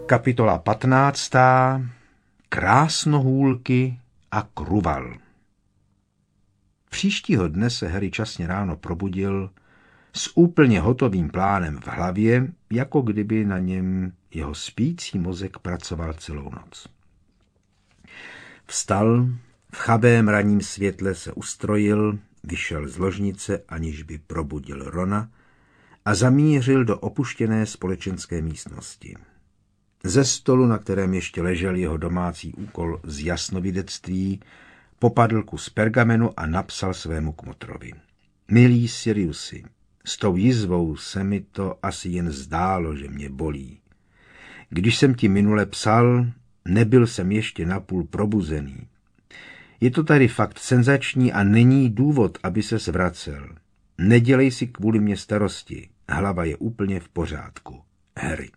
Kapitola 15. Krásnohůlky a Kruval. Příštího dne se Harry časně ráno probudil s úplně hotovým plánem v hlavě, jako kdyby na něm jeho spící mozek pracoval celou noc. Vstal, v chabém ranním světle se ustrojil, vyšel z ložnice, aniž by probudil Rona, a zamířil do opuštěné společenské místnosti. Ze stolu, na kterém ještě ležel jeho domácí úkol z jasnovidectví, popadl kus pergamenu a napsal svému kmotrovi. Milý Siriusi, s tou jizvou se mi to asi jen zdálo, že mě bolí. Když jsem ti minule psal, nebyl jsem ještě napůl probuzený. Je to tady fakt senzační a není důvod, aby se zvracel. Nedělej si kvůli mě starosti, hlava je úplně v pořádku. Harry.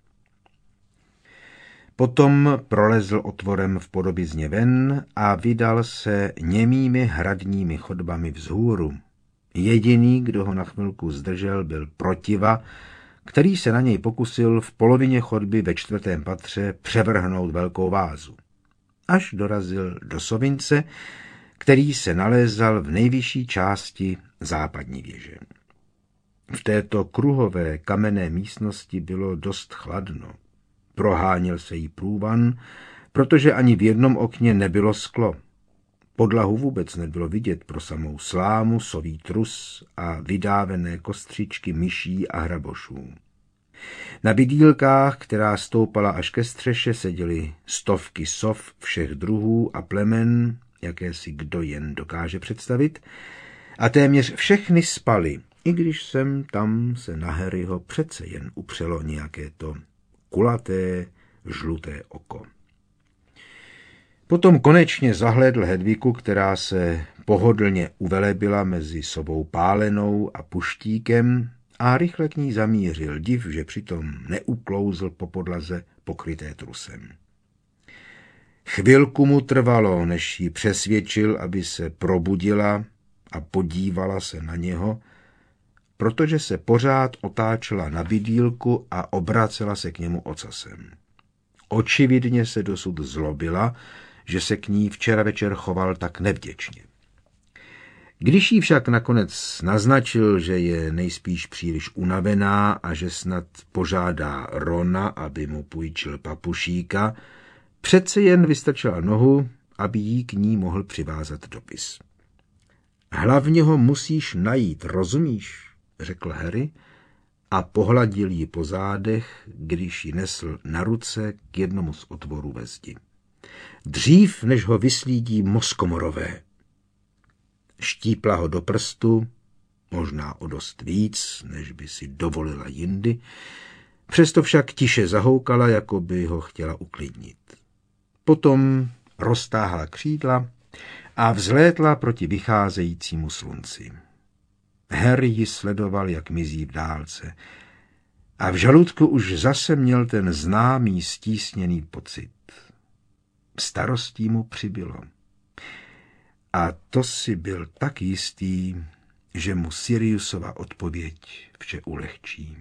Potom prolezl otvorem v podobizně ven a vydal se němými hradními chodbami vzhůru. Jediný, kdo ho na chvilku zdržel, byl Protiva, který se na něj pokusil v polovině chodby ve 4. patře převrhnout velkou vázu. Až dorazil do sovince, který se nalézal v nejvyšší části západní věže. V této kruhové kamenné místnosti bylo dost chladno. Proháněl se jí průvan, protože ani v jednom okně nebylo sklo. Podlahu vůbec nebylo vidět pro samou slámu, sový trus a vydávené kostřičky myší a hrabošů. Na bydýlkách, která stoupala až ke střeše, seděly stovky sov všech druhů a plemen, jaké si kdo jen dokáže představit, a téměř všechny spaly, i když sem tam se na Harryho přece jen upřelo nějaké to kulaté, žluté oko. Potom konečně zahlédl Hedviku, která se pohodlně uvelebila mezi sobou Pálenou a Puštíkem a rychle k ní zamířil, div, že přitom neuklouzl po podlaze pokryté trusem. Chvilku mu trvalo, než ji přesvědčil, aby se probudila a podívala se na něho, protože se pořád otáčela na bydýlku a obracela se k němu ocasem. Očividně se dosud zlobila, že se k ní včera večer choval tak nevděčně. Když jí však nakonec naznačil, že je nejspíš příliš unavená a že snad požádá Rona, aby mu půjčil papušíka, přece jen vystrčila nohu, aby jí k ní mohl přivázat dopis. Hlavně ho musíš najít, rozumíš? Řekl Harry a pohladil ji po zádech, když ji nesl na ruce k jednomu z otvorů ve zdi. Dřív, než ho vyslídí Moskomorové. Štípla ho do prstu, možná o dost víc, než by si dovolila jindy, přesto však tiše zahoukala, jako by ho chtěla uklidnit. Potom roztáhla křídla a vzlétla proti vycházejícímu slunci. Harry ji sledoval, jak mizí v dálce, a v žaludku už zase měl ten známý stísněný pocit. Starostí mu přibylo. A to si byl tak jistý, že mu Siriusova odpověď vše ulehčí.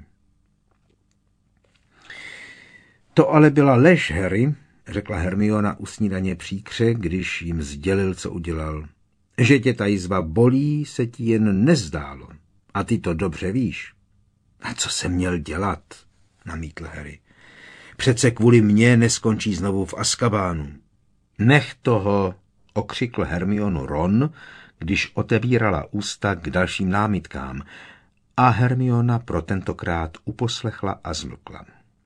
To ale byla lež, Harry, řekla Hermiona u snídaně příkře, když jim sdělil, co udělal. Že tě ta jizva bolí, se ti jen nezdálo. A ty to dobře víš. A co jsem měl dělat? Namítl Harry. Přece kvůli mně neskončí znovu v Azkabánu. Nech toho, okřikl Hermionu Ron, když otevírala ústa k dalším námitkám. A Hermiona pro tentokrát uposlechla a zmlkla.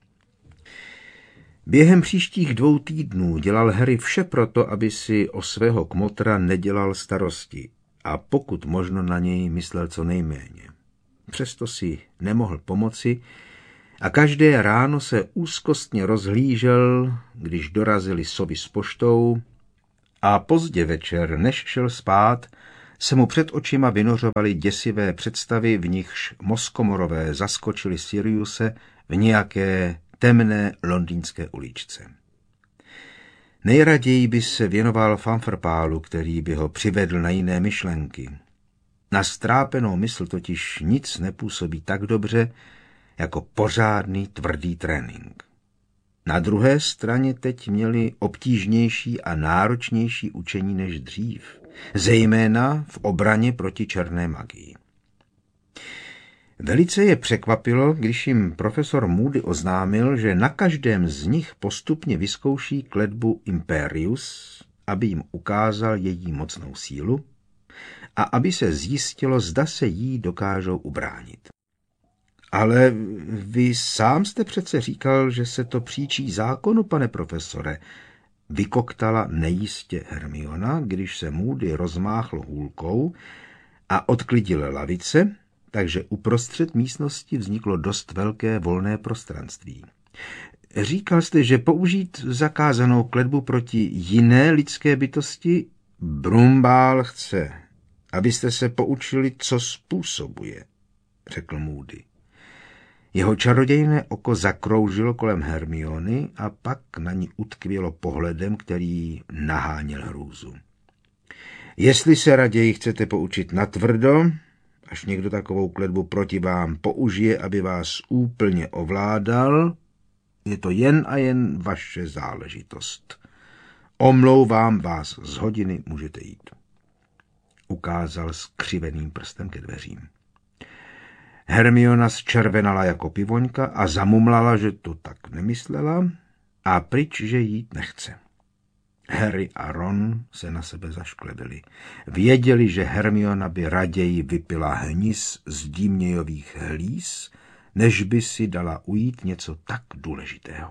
Během příštích 2 týdnů dělal Harry vše proto, aby si o svého kmotra nedělal starosti a pokud možno na něj myslel co nejméně. Přesto si nemohl pomoci a každé ráno se úzkostně rozhlížel, když dorazili sovy s poštou a pozdě večer, než šel spát, se mu před očima vynořovaly děsivé představy, v nichž Moskomorové zaskočili Siriuse v nějaké temné londýnské uličce. Nejraději by se věnoval fanfrpálu, který by ho přivedl na jiné myšlenky. Na strápenou mysl totiž nic nepůsobí tak dobře, jako pořádný tvrdý trénink. Na druhé straně teď měli obtížnější a náročnější učení než dřív, zejména v obraně proti černé magii. Velice je překvapilo, když jim profesor Moody oznámil, že na každém z nich postupně vyzkouší kletbu Imperius, aby jim ukázal její mocnou sílu a aby se zjistilo, zda se jí dokážou ubránit. Ale vy sám jste přece říkal, že se to příčí zákonu, pane profesore, vykoktala nejistě Hermiona, když se Moody rozmáchl hůlkou a odklidil lavice, takže uprostřed místnosti vzniklo dost velké volné prostranství. Říkal jste, že použít zakázanou kletbu proti jiné lidské bytosti? Brumbál chce, abyste se poučili, co způsobuje, řekl Moody. Jeho čarodějné oko zakroužilo kolem Hermiony a pak na ní utkvělo pohledem, který naháněl hrůzu. Jestli se raději chcete poučit natvrdo, až někdo takovou kletbu proti vám použije, aby vás úplně ovládal, je to jen a jen vaše záležitost. Omlouvám vás, z hodiny můžete jít. Ukázal skřiveným prstem ke dveřím. Hermiona zčervenala jako pivoňka a zamumlala, že to tak nemyslela a pryč, že jít nechce. Harry a Ron se na sebe zašklebili. Věděli, že Hermiona by raději vypila hnis z dímnějových hlíz, než by si dala ujít něco tak důležitého.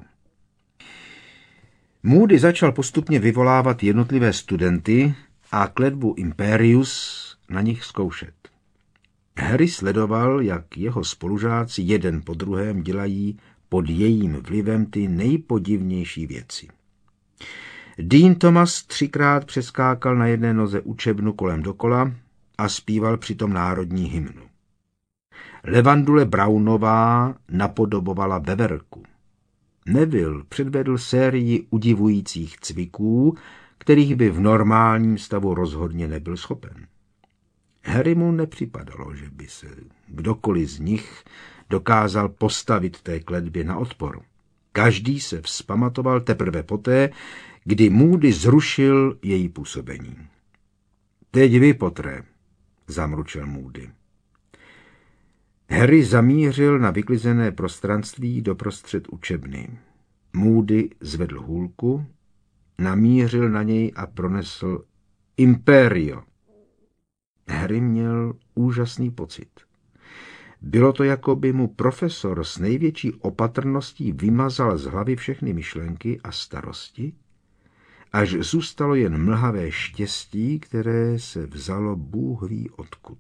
Moody začal postupně vyvolávat jednotlivé studenty a kletbu Imperius na nich zkoušet. Harry sledoval, jak jeho spolužáci jeden po druhém dělají pod jejím vlivem ty nejpodivnější věci. Dean Thomas 3krát přeskákal na jedné noze učebnu kolem dokola a zpíval přitom národní hymnu. Levandule Brownová napodobovala veverku. Neville předvedl sérii udivujících cviků, kterých by v normálním stavu rozhodně nebyl schopen. Harry mu nepřipadalo, že by se kdokoliv z nich dokázal postavit té kletbě na odpor. Každý se vzpamatoval teprve poté, kdy Moody zrušil její působení. Teď vy, Pottere, zamručel Moody. Harry zamířil na vyklizené prostranství doprostřed učebny. Moody zvedl hůlku, namířil na něj a pronesl Imperio. Harry měl úžasný pocit. Bylo to, jako by mu profesor s největší opatrností vymazal z hlavy všechny myšlenky a starosti, až zůstalo jen mlhavé štěstí, které se vzalo Bůh ví odkud.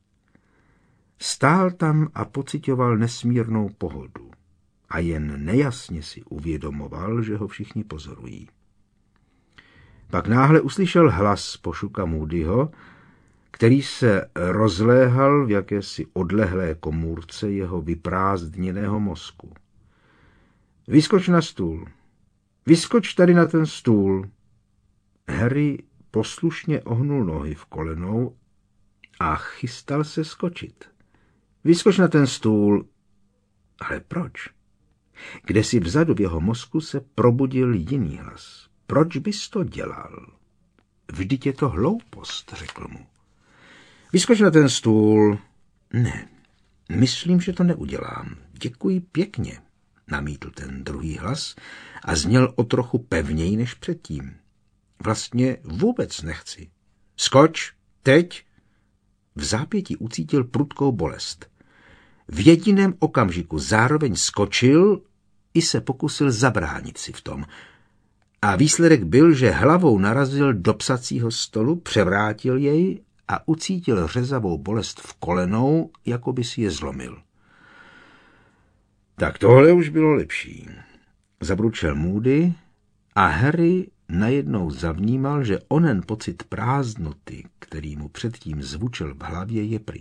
Stál tam a pocitoval nesmírnou pohodu a jen nejasně si uvědomoval, že ho všichni pozorují. Pak náhle uslyšel hlas pošuka Moodyho, který se rozléhal v jakési odlehlé komůrce jeho vyprázdněného mozku. Vyskoč na stůl. Vyskoč tady na ten stůl. Harry poslušně ohnul nohy v kolenou a chystal se skočit. Vyskoč na ten stůl. Ale proč? Kdesi vzadu v jeho mozku se probudil jiný hlas. Proč bys to dělal? Vždyť je to hloupost, řekl mu. Vyskoč na ten stůl. Ne, myslím, že to neudělám. Děkuji pěkně, namítl ten druhý hlas a zněl o trochu pevněji než předtím. Vlastně vůbec nechci. Skoč, teď. V zápětí ucítil prudkou bolest. V jediném okamžiku zároveň skočil i se pokusil zabránit si v tom. A výsledek byl, že hlavou narazil do psacího stolu, převrátil jej a ucítil řezavou bolest v kolenou, jako by si je zlomil. Tak tohle už bylo lepší. Zabručel Moody a Harry najednou zavnímal, že onen pocit prázdnoty, který mu předtím zvučel v hlavě, je pryč.